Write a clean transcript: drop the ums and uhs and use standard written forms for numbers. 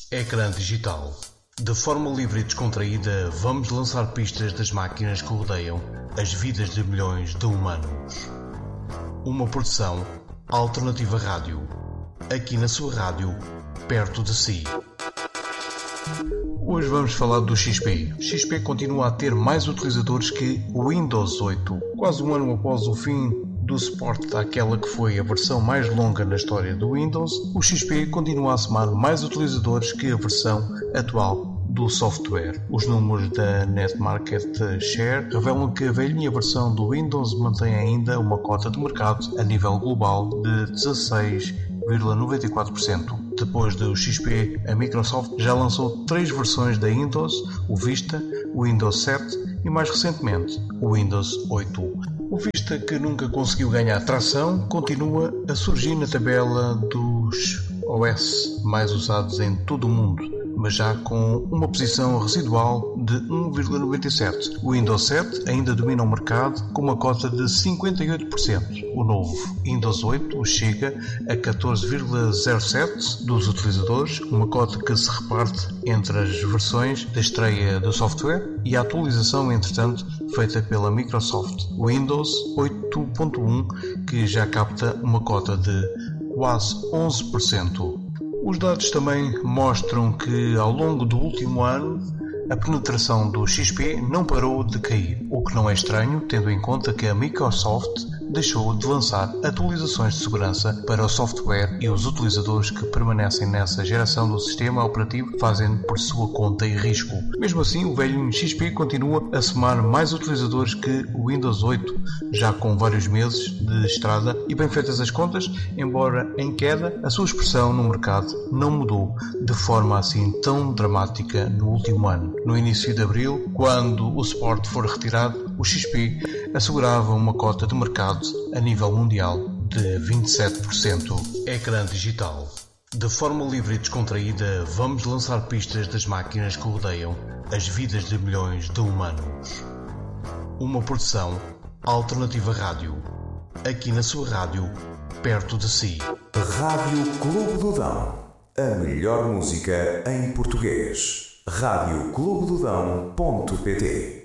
Ecrã digital. De forma livre e descontraída, vamos lançar pistas das máquinas que rodeiam as vidas de milhões de humanos. Uma produção Alternativa Rádio. Aqui na sua rádio, perto de si. Hoje vamos falar do XP. O XP continua a ter mais utilizadores que o Windows 8. Quase um ano após o fim do suporte àquela que foi a versão mais longa na história do Windows, o XP continua a somar mais utilizadores que a versão atual do software. Os números da Net Market Share revelam que a velhinha versão do Windows mantém ainda uma cota de mercado a nível global de 16,94%. Depois do XP, a Microsoft já lançou 3 versões da Windows, o Vista, o Windows 7 e mais recentemente o Windows 8. O Vista, que nunca conseguiu ganhar tração, continua a surgir na tabela dos OS mais usados em todo o mundo, mas já com uma posição residual de 1,97%. O Windows 7 ainda domina o mercado com uma cota de 58%. O novo Windows 8 chega a 14,07% dos utilizadores, uma cota que se reparte entre as versões da estreia do software e a atualização, entretanto, feita pela Microsoft. O Windows 8.1, que já capta uma cota de quase 11%. Os dados também mostram que ao longo do último ano a penetração do XP não parou de cair, o que não é estranho tendo em conta que a Microsoft deixou de lançar atualizações de segurança para o software e os utilizadores que permanecem nessa geração do sistema operativo fazem por sua conta e risco. Mesmo assim, o velho XP continua a somar mais utilizadores que o Windows 8, já com vários meses de estrada e bem feitas as contas, embora em queda, a sua expressão no mercado não mudou de forma assim tão dramática no último ano. No início de abril, quando o suporte for retirado, o XP assegurava uma cota de mercado a nível mundial de 27%. Ecrã digital. De forma livre e descontraída, vamos lançar pistas das máquinas que rodeiam as vidas de milhões de humanos. Uma produção Alternativa Rádio. Aqui na sua rádio, perto de si. Rádio Clube do Dão. A melhor música em português. radioclubedodão.pt